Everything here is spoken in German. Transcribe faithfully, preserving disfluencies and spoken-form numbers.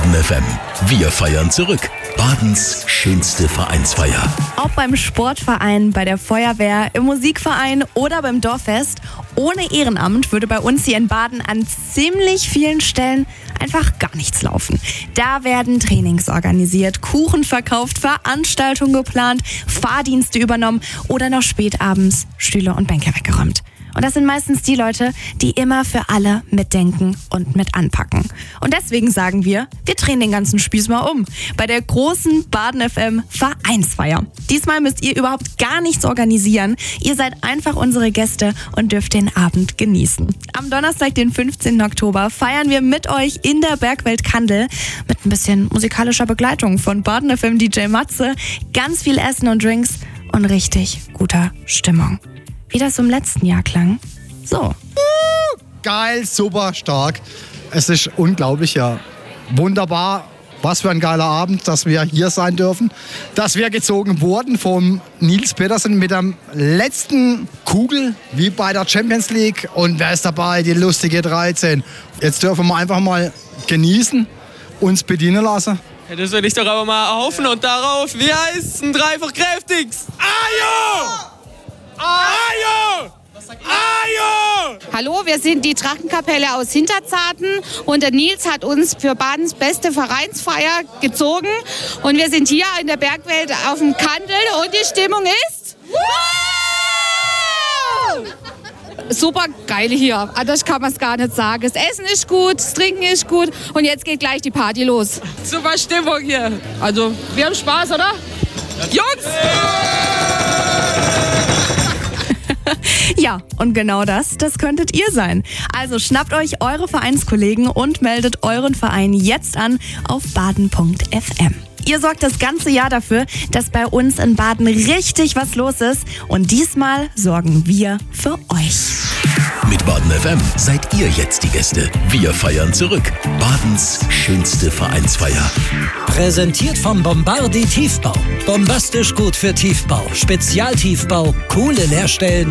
Baden F M. Wir feiern zurück. Badens schönste Vereinsfeier. Ob beim Sportverein, bei der Feuerwehr, im Musikverein oder beim Dorffest. Ohne Ehrenamt würde bei uns hier in Baden an ziemlich vielen Stellen einfach gar nichts laufen. Da werden Trainings organisiert, Kuchen verkauft, Veranstaltungen geplant, Fahrdienste übernommen oder noch spät abends Stühle und Bänke weggeräumt. Und das sind meistens die Leute, die immer für alle mitdenken und mit anpacken. Und deswegen sagen wir, wir drehen den ganzen Spieß mal um. Bei der großen Baden F M Vereinsfeier. Diesmal müsst ihr überhaupt gar nichts organisieren. Ihr seid einfach unsere Gäste und dürft den Abend genießen. Am Donnerstag, den fünfzehnten Oktober, feiern wir mit euch in der Bergwelt Kandel mit ein bisschen musikalischer Begleitung von Baden F M D J Matze, ganz viel Essen und Drinks und richtig guter Stimmung. Wie das im letzten Jahr klang. So. Uh, geil, super, stark. Es ist unglaublich, ja. Wunderbar. Was für ein geiler Abend, dass wir hier sein dürfen. Dass wir gezogen wurden vom Nils Petersen mit der letzten Kugel, wie bei der Champions League. Und wer ist dabei? Die lustige dreizehn. Jetzt dürfen wir einfach mal genießen, uns bedienen lassen. Ja, das will ich doch aber mal erhoffen. Und darauf, wie heißt ein dreifach kräftigst? Ajo! Ajo! Ajo! Hallo, wir sind die Drachenkapelle aus Hinterzarten und der Nils hat uns für Badens beste Vereinsfeier gezogen und wir sind hier in der Bergwelt auf dem Kandel und die Stimmung ist super geil hier. Anders kann man es gar nicht sagen. Das Essen ist gut, das Trinken ist gut und jetzt geht gleich die Party los. Super Stimmung hier. Also, wir haben Spaß, oder? Jungs! Ja, und genau das, das könntet ihr sein. Also schnappt euch eure Vereinskollegen und meldet euren Verein jetzt an auf baden punkt f m. Ihr sorgt das ganze Jahr dafür, dass bei uns in Baden richtig was los ist. Und diesmal sorgen wir für euch. Mit Baden F M seid ihr jetzt die Gäste. Wir feiern zurück. Badens schönste Vereinsfeier. Präsentiert vom Bombardi Tiefbau. Bombastisch gut für Tiefbau. Spezialtiefbau, coole Leerstellen